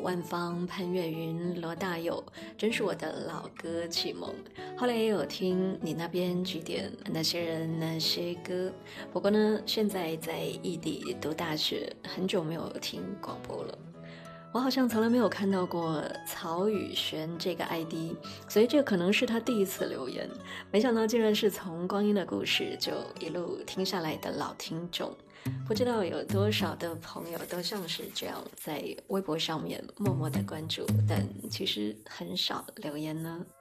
万芳、潘越云、罗大佑，真是我的老歌启蒙。后来也有听你那边几点那些人那些歌，不过呢，现在在异地读大学，很久没有听广播了。我好像从来没有看到过曹宇轩这个 ID， 所以这可能是他第一次留言。没想到竟然是从《光阴的故事》就一路听下来的老听众。不知道有多少的朋友都像是这样在微博上面默默的关注，但其实很少留言呢。